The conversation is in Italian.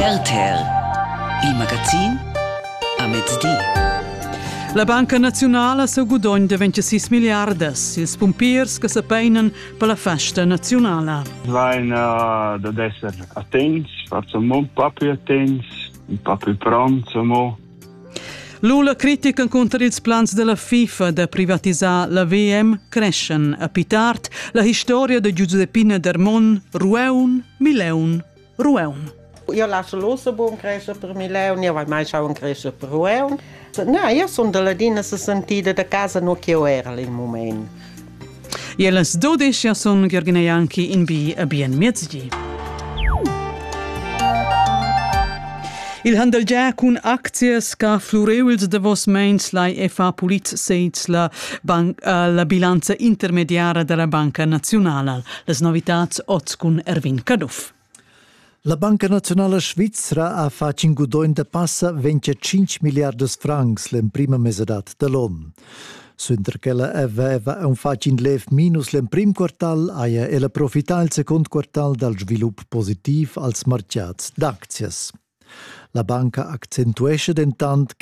RTR, il magazin a mezz'dì. La Banca Nazionale sa gudogn de 26 miliardas, ils pumpiers che se peinan per la festa nazionale. Vain ad esser attents, facciamo un po' più attents, un po' più pronti. Lula critica contro ils plans della FIFA de privatizzare la VM crescen a pitart la storia de Giuseppina Dermon Rueun, Mileun, Rueun. Io lascio l'osso buon crescere per Mileun, io vai mai a un crescere per Rueun. No, io sono della dina se sentita da casa non che io era in momento. E alle 12 sono anche in B a bien mezz'dì. Il handel già con aczies che floreuils de vos meins lai e fa pulit seits la bilanza intermediara della Banca Nazionale. Les novitats oz con Erwin Kaduff. La Banca Nazionale Svizzera ha fatto in gudoin de passa 25 miliardas francs l'en prima mesedat dell'anno. Sunder che la aveva un fatto in lev minus l'en prim quartal aia e la profita il second quartal dal svilup positiv als marciats d'aczies. La banca accentuesce dentant